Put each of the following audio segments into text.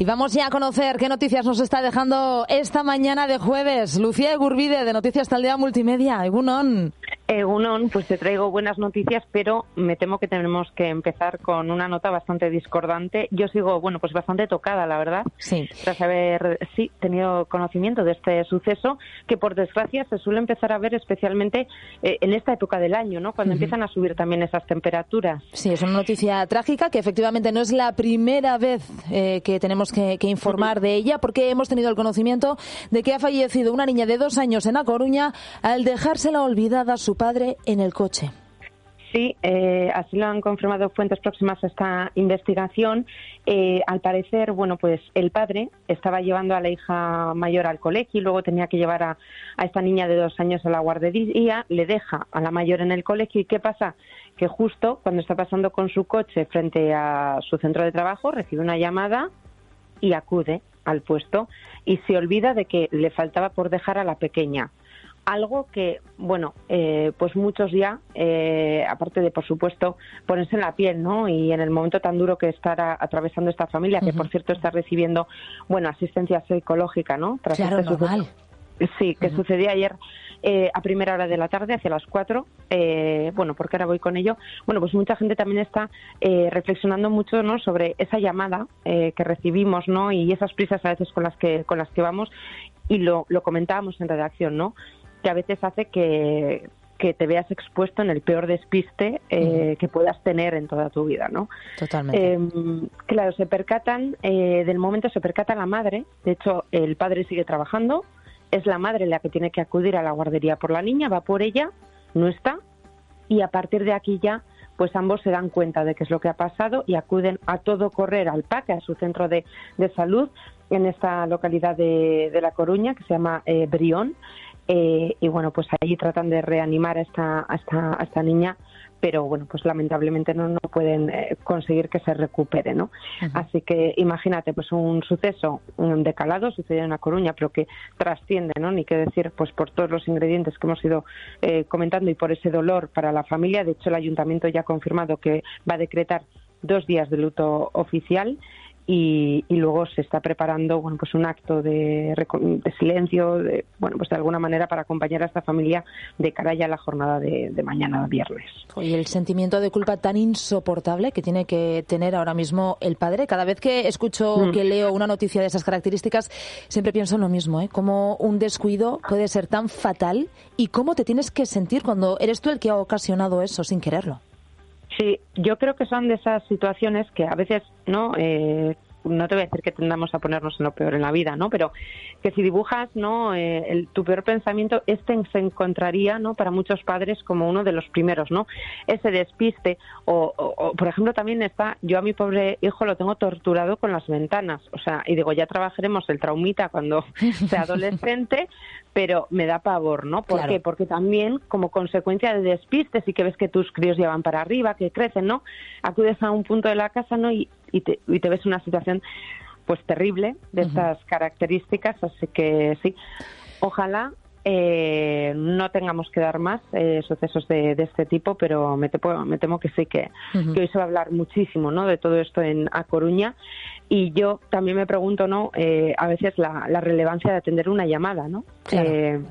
Y vamos ya a conocer qué noticias nos está dejando esta mañana de jueves. Lucía Egurbide, de Noticias Taldea Multimedia. Egunon. Egunon, pues te traigo buenas noticias, pero me temo que tenemos que empezar con una nota bastante discordante. Yo sigo, pues bastante tocada, la verdad, sí, tras haber tenido conocimiento de este suceso, que por desgracia se suele empezar a ver especialmente en esta época del año, ¿no? Cuando empiezan a subir también esas temperaturas. Sí, es una noticia trágica que efectivamente no es la primera vez que tenemos que informar de ella, porque hemos tenido el conocimiento de que ha fallecido una niña de 2 años en A Coruña al dejársela olvidada a su padre en el coche. Sí, así lo han confirmado fuentes próximas a esta investigación. Al parecer, pues el padre estaba llevando a la hija mayor al colegio y luego tenía que llevar a esta niña de 2 años a la guardería, le deja a la mayor en el colegio y ¿qué pasa? Que justo cuando está pasando con su coche frente a su centro de trabajo recibe una llamada y acude al puesto y se olvida de que le faltaba por dejar a la pequeña. Algo que, pues muchos ya, aparte de, por supuesto, ponerse en la piel, ¿no? Y en el momento tan duro que está atravesando esta familia, que por cierto está recibiendo, asistencia psicológica, ¿no? Tras claro, normal. Sí, que sucedió ayer a primera hora de la tarde, hacia las 4, porque ahora voy con ello. Pues mucha gente también está reflexionando mucho, ¿no? Sobre esa llamada que recibimos, ¿no? Y esas prisas a veces con las que vamos, y lo comentábamos en redacción, ¿no? Que a veces hace que te veas expuesto en el peor despiste que puedas tener en toda tu vida, ¿no? Totalmente. Claro, se percata la madre. De hecho, el padre sigue trabajando. Es la madre la que tiene que acudir a la guardería por la niña, va por ella, no está, y a partir de aquí ya, pues ambos se dan cuenta de qué es lo que ha pasado y acuden a todo correr al PAC, a su centro de salud, en esta localidad de La Coruña, que se llama Brión, pues allí tratan de reanimar a esta niña, pero pues lamentablemente no pueden conseguir que se recupere, ¿no? Uh-huh. Así que imagínate, pues un suceso de calado sucedió en La Coruña, pero que trasciende, ¿no? Ni qué decir, pues por todos los ingredientes que hemos ido comentando y por ese dolor para la familia. De hecho, el ayuntamiento ya ha confirmado que va a decretar 2 días de luto oficial. Y luego se está preparando un acto de silencio, de alguna manera para acompañar a esta familia de cara ya a la jornada de mañana viernes. Y el sentimiento de culpa tan insoportable que tiene que tener ahora mismo el padre. Cada vez que escucho, que leo una noticia de esas características, siempre pienso en lo mismo, cómo un descuido puede ser tan fatal y cómo te tienes que sentir cuando eres tú el que ha ocasionado eso sin quererlo. Sí, yo creo que son de esas situaciones que a veces no te voy a decir que tendamos a ponernos en lo peor en la vida, ¿no? Pero que si dibujas, ¿no? Tu peor pensamiento, se encontraría, ¿no? Para muchos padres como uno de los primeros, ¿no? Ese despiste o por ejemplo, también yo a mi pobre hijo lo tengo torturado con las ventanas, y digo, ya trabajaremos el traumita cuando sea adolescente, pero me da pavor, ¿no? ¿Por qué? Porque también como consecuencia de despistes y que ves que tus críos ya van para arriba, que crecen, ¿no? Acudes a un punto de la casa, ¿no? Y te ves una situación pues terrible de estas características, así que sí, ojalá no tengamos que dar más sucesos de este tipo, pero me temo que sí, que hoy se va a hablar muchísimo, ¿no? De todo esto en A Coruña. Y yo también me pregunto, ¿no? A veces la relevancia de atender una llamada, ¿no? Claro.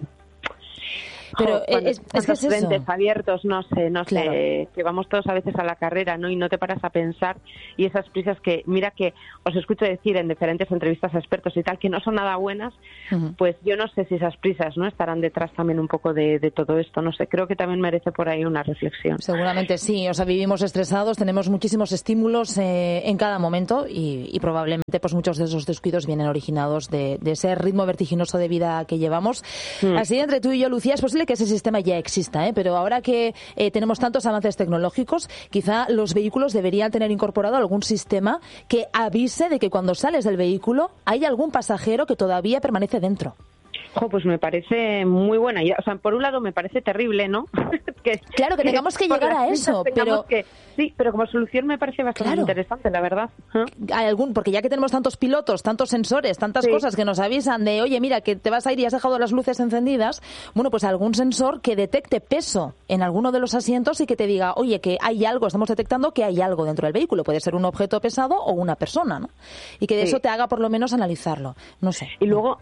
Pero es que es frentes eso. abiertos, no sé, que vamos todos a veces a la carrera, ¿no? Y no te paras a pensar, y esas prisas que, mira que os escucho decir en diferentes entrevistas a expertos y tal, que no son nada buenas, pues yo no sé si esas prisas, ¿no? Estarán detrás también un poco de todo esto, no sé, creo que también merece por ahí una reflexión. Seguramente sí, vivimos estresados, tenemos muchísimos estímulos en cada momento y probablemente pues muchos de esos descuidos vienen originados de ese ritmo vertiginoso de vida que llevamos. Así, entre tú y yo, Lucía, es posible que ese sistema ya exista, pero ahora que tenemos tantos avances tecnológicos, quizá los vehículos deberían tener incorporado algún sistema que avise de que cuando sales del vehículo hay algún pasajero que todavía permanece dentro. Pues me parece muy buena. O sea, por un lado me parece terrible, ¿no? Claro, que tengamos que llegar a eso, pero... Sí, pero como solución me parece bastante interesante, la verdad. Hay porque ya que tenemos tantos pilotos, tantos sensores, tantas cosas que nos avisan de, oye, mira, que te vas a ir y has dejado las luces encendidas, bueno, pues algún sensor que detecte peso en alguno de los asientos y que te diga, oye, que hay algo, estamos detectando que hay algo dentro del vehículo. Puede ser un objeto pesado o una persona, ¿no? Y que de eso te haga por lo menos analizarlo. No sé. Y luego...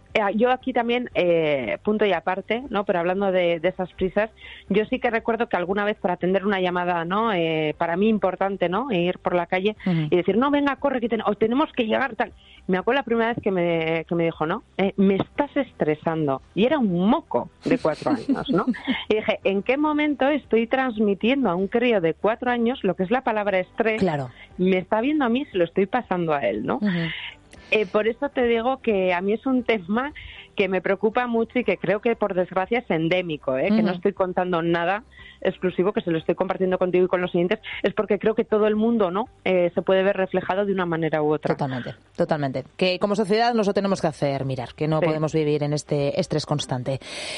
Yo aquí también, punto y aparte, ¿no? Pero hablando de esas prisas, yo sí que recuerdo que alguna vez para atender una llamada, ¿no? Para mí importante, ¿no? Ir por la calle y decir, no, venga, corre, que tenemos que llegar, tal. Me acuerdo la primera vez que me dijo, no, me estás estresando. Y era un moco de 4 años, ¿no? Y dije, ¿en qué momento estoy transmitiendo a un crío de 4 años lo que es la palabra estrés? Claro. Me está viendo a mí, se lo estoy pasando a él, ¿no? Por eso te digo que a mí es un tema que me preocupa mucho y que creo que por desgracia es endémico, que no estoy contando nada exclusivo, que se lo estoy compartiendo contigo y con los siguientes, es porque creo que todo el mundo, ¿no? Se puede ver reflejado de una manera u otra. Totalmente. Que como sociedad nos lo tenemos que hacer mirar, que no podemos vivir en este estrés constante.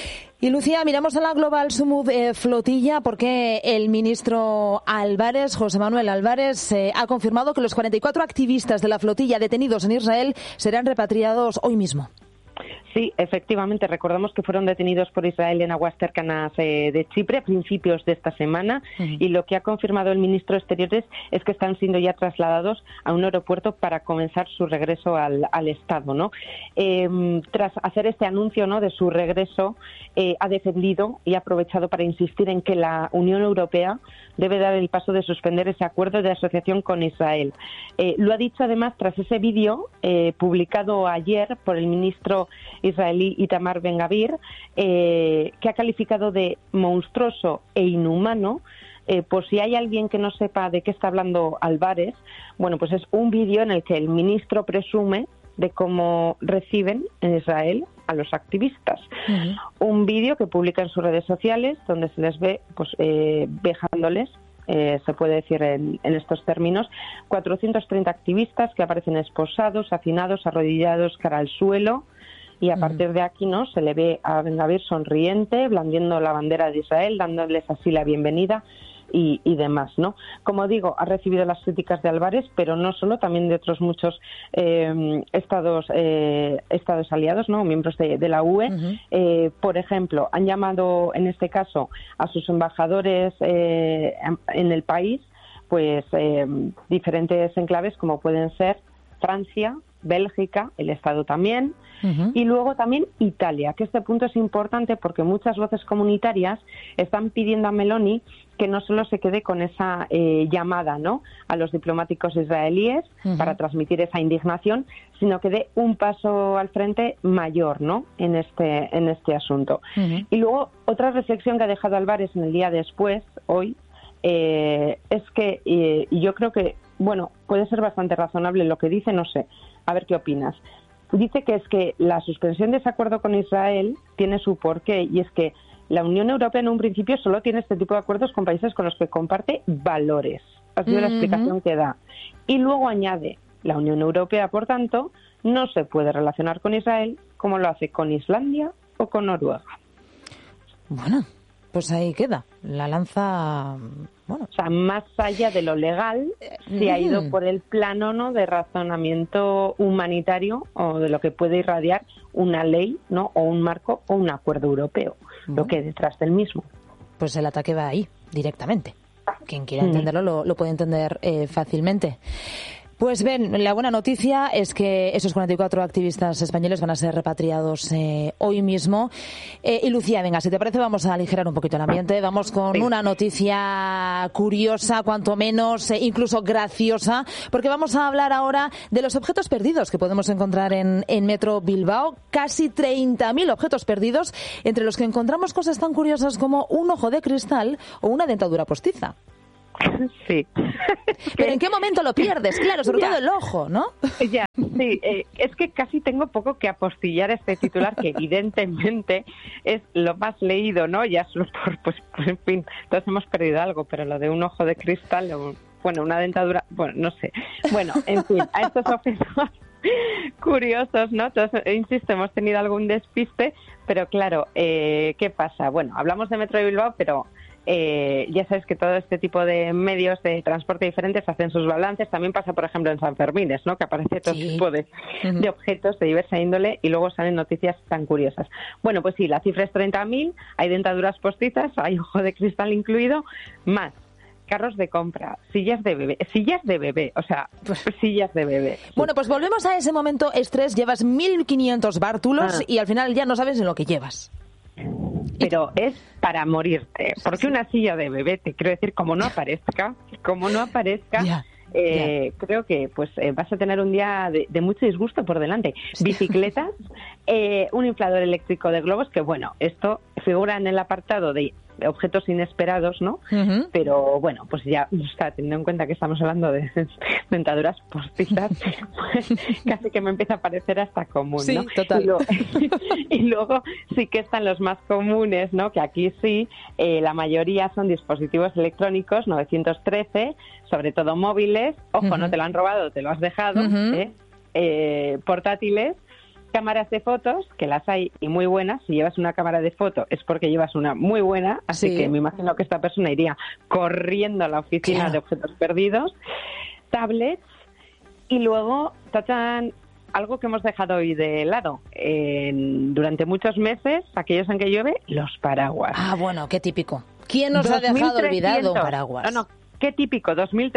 Y Lucía, miramos a la Global Smooth Flotilla porque el ministro Álvarez, José Manuel Álvarez, ha confirmado que los 44 activistas de la flotilla detenidos en Israel serán repatriados hoy mismo. Sí, efectivamente, recordamos que fueron detenidos por Israel en aguas cercanas de Chipre a principios de esta semana y lo que ha confirmado el ministro de Exteriores es que están siendo ya trasladados a un aeropuerto para comenzar su regreso al Estado, ¿no? Tras hacer este anuncio, ¿no?, de su regreso, ha defendido y ha aprovechado para insistir en que la Unión Europea debe dar el paso de suspender ese acuerdo de asociación con Israel. Lo ha dicho además tras ese vídeo publicado ayer por el ministro israelí Itamar Ben-Gvir, que ha calificado de monstruoso e inhumano. Por si hay alguien que no sepa de qué está hablando Álvarez, bueno, pues es un vídeo en el que el ministro presume de cómo reciben en Israel a los activistas. Un vídeo que publica en sus redes sociales donde se les ve pues vejándoles, se puede decir en estos términos, 430 activistas que aparecen esposados, hacinados, arrodillados cara al suelo. Y a partir de aquí, ¿no?, se le ve a Ben-Gvir sonriente, blandiendo la bandera de Israel, dándoles así la bienvenida y demás, ¿no? Como digo, ha recibido las críticas de Álvarez, pero no solo, también de otros muchos estados aliados, ¿no?, miembros de la UE. Por ejemplo, han llamado, en este caso, a sus embajadores en el país, pues diferentes enclaves como pueden ser Francia, Bélgica, el Estado también, y luego también Italia, que este punto es importante porque muchas voces comunitarias están pidiendo a Meloni que no solo se quede con esa llamada, ¿no?, a los diplomáticos israelíes para transmitir esa indignación, sino que dé un paso al frente mayor, ¿no?, en este asunto. Y luego otra reflexión que ha dejado Álvarez en el día después, hoy, es que, y yo creo que, bueno, puede ser bastante razonable lo que dice, no sé, a ver qué opinas. Dice que es que la suspensión de ese acuerdo con Israel tiene su porqué, y es que la Unión Europea en un principio solo tiene este tipo de acuerdos con países con los que comparte valores. Ha sido la explicación que da. Y luego añade, la Unión Europea, por tanto, no se puede relacionar con Israel como lo hace con Islandia o con Noruega. Bueno, pues ahí queda. La lanza... Bueno. O sea, más allá de lo legal, se ha ido por el plano, ¿no?, de razonamiento humanitario o de lo que puede irradiar una ley, ¿no?, o un marco o un acuerdo europeo, lo que hay detrás del mismo. Pues el ataque va ahí, directamente. Quien quiera entenderlo lo puede entender fácilmente. Pues Ben, la buena noticia es que esos 44 activistas españoles van a ser repatriados hoy mismo. Y Lucía, venga, si te parece vamos a aligerar un poquito el ambiente. Vamos con una noticia curiosa, cuanto menos, incluso graciosa, porque vamos a hablar ahora de los objetos perdidos que podemos encontrar en Metro Bilbao. Casi 30.000 objetos perdidos, entre los que encontramos cosas tan curiosas como un ojo de cristal o una dentadura postiza. Sí. Pero ¿en qué momento lo pierdes? Claro, sobre todo el ojo, ¿no? Ya, sí. Es que casi tengo poco que apostillar este titular, que evidentemente es lo más leído, ¿no? Ya solo pues en fin, todos hemos perdido algo, pero lo de un ojo de cristal, bueno, una dentadura, bueno, no sé. Bueno, en fin, a estos objetos curiosos, ¿no? Todos, insisto, hemos tenido algún despiste, pero claro, ¿qué pasa? Bueno, hablamos de Metro de Bilbao, pero ya sabes que todo este tipo de medios de transporte diferentes hacen sus balances. También pasa, por ejemplo, en Sanfermines, ¿no? Que aparece todo tipo de objetos de diversa índole y luego salen noticias tan curiosas. Bueno, pues sí, la cifra es 30.000, hay dentaduras postizas, hay ojo de cristal incluido, más carros de compra, sillas de bebé, o sea, sillas de bebé. Bueno, pues volvemos a ese momento estrés, llevas 1.500 bártulos y al final ya no sabes en lo que llevas. Pero es para morirte, porque una silla de bebé, te quiero decir, como no aparezca, creo que pues vas a tener un día de mucho disgusto por delante. Bicicletas, un inflador eléctrico de globos, que bueno, esto figura en el apartado de objetos inesperados, ¿no? Pero bueno, pues ya, teniendo en cuenta que estamos hablando de dentaduras postizas, pues casi que me empieza a parecer hasta común, ¿no? Sí, total. Y luego sí que están los más comunes, ¿no? Que aquí sí, la mayoría son dispositivos electrónicos, 913, sobre todo móviles, ojo, no te lo han robado, te lo has dejado, portátiles, cámaras de fotos, que las hay y muy buenas. Si llevas una cámara de foto es porque llevas una muy buena, así que me imagino que esta persona iría corriendo a la oficina de objetos perdidos. Tablets y luego, ¡tachán!, algo que hemos dejado hoy de lado durante muchos meses, aquellos en que llueve, los paraguas. Ah, bueno, qué típico. ¿Quién nos ha dejado olvidado un paraguas? No, qué típico,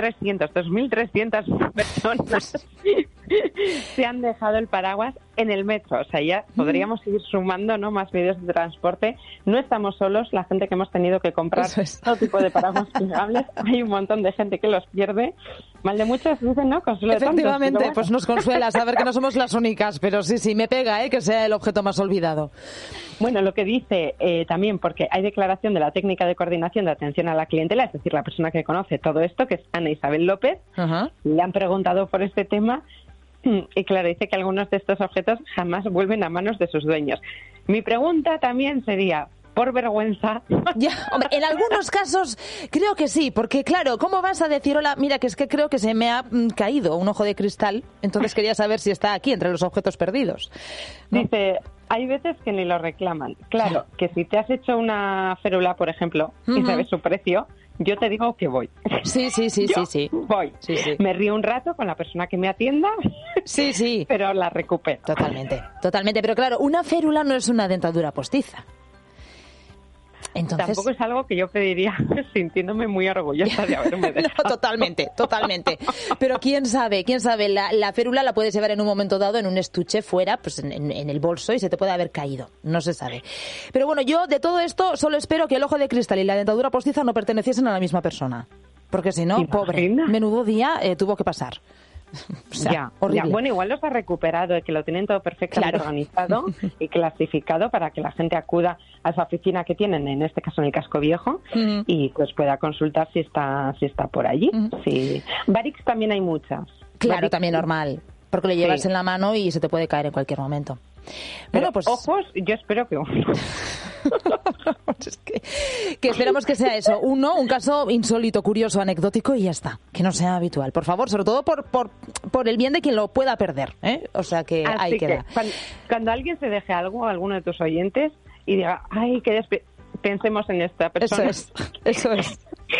2.300 personas se han dejado el paraguas en el metro. O sea, ya podríamos ir sumando, ¿no?, más medios de transporte. No estamos solos, la gente que hemos tenido que comprar todo tipo de paraguas plegables. Hay un montón de gente que los pierde. Mal de muchos, dicen, ¿no? Consuelo de tantos. Efectivamente, bueno, pues nos consuela saber que no somos las únicas, pero sí, me pega, que sea el objeto más olvidado. Bueno, lo que dice también, porque hay declaración de la técnica de coordinación de atención a la clientela, es decir, la persona que conoce todo esto, que es Ana Isabel López. Le han preguntado por este tema y claro, dice que algunos de estos objetos jamás vuelven a manos de sus dueños. Mi pregunta también sería, ¿por vergüenza? Ya, hombre, en algunos casos creo que sí, porque claro, ¿cómo vas a decir, hola, mira, que es que creo que se me ha caído un ojo de cristal, entonces quería saber si está aquí entre los objetos perdidos, ¿no? Dice, hay veces que ni lo reclaman. Claro, que si te has hecho una férula, por ejemplo, y sabes su precio, yo te digo que voy. Sí. Voy. Sí. Me río un rato con la persona que me atienda. Sí. Pero la recupero. Totalmente. Pero claro, una férula no es una dentadura postiza. Entonces, tampoco es algo que yo pediría sintiéndome muy orgullosa de haberme dejado. No, totalmente. Pero quién sabe, la férula la puedes llevar en un momento dado en un estuche fuera, pues en el bolso, y se te puede haber caído, no se sabe. Pero bueno, yo de todo esto solo espero que el ojo de cristal y la dentadura postiza no perteneciesen a la misma persona, porque si no, pobre, menudo día tuvo que pasar. O sea, horrible. Bueno, igual los ha recuperado, que lo tienen todo perfectamente organizado y clasificado para que la gente acuda a esa oficina que tienen, en este caso en el Casco Viejo, y pues pueda consultar si está por allí. Sí. Barix también hay muchas. Claro, Barix, también normal, porque lo llevas en la mano y se te puede caer en cualquier momento. Pero pues ojos, yo espero que uno. Es que esperamos que sea eso, un caso insólito, curioso, anecdótico y ya está, que no sea habitual, por favor, sobre todo por el bien de quien lo pueda perder, O sea que ahí queda. Cuando alguien se deje algo, alguno de tus oyentes, y diga, ay, pensemos en esta persona. Eso es.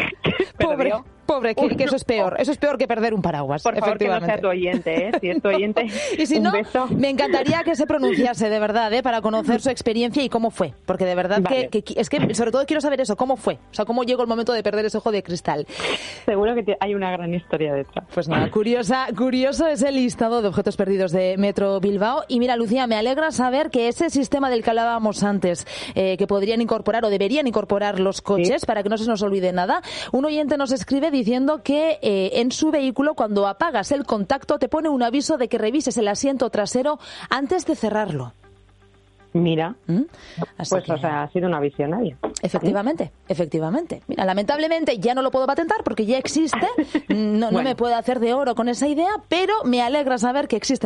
Pobre, que eso es peor. Eso es peor que perder un paraguas. Por favor, que no sea tu oyente, Si es tu oyente, y si no, beso. Me encantaría que se pronunciase, de verdad, para conocer su experiencia y cómo fue. Porque de verdad que es que, sobre todo, quiero saber eso, cómo fue. O sea, cómo llegó el momento de perder ese ojo de cristal. Seguro que hay una gran historia detrás. Pues nada, curioso es el listado de objetos perdidos de Metro Bilbao. Y mira, Lucía, me alegra saber que ese sistema del que hablábamos antes, que podrían incorporar o deberían incorporar los coches para que no se nos olvide nada, un oyente nos escribe diciendo que en su vehículo, cuando apagas el contacto, te pone un aviso de que revises el asiento trasero antes de cerrarlo. Mira, pues o sea, ha sido una visionaria. Efectivamente. Mira, lamentablemente ya no lo puedo patentar porque ya existe, no me puedo hacer de oro con esa idea, pero me alegra saber que existe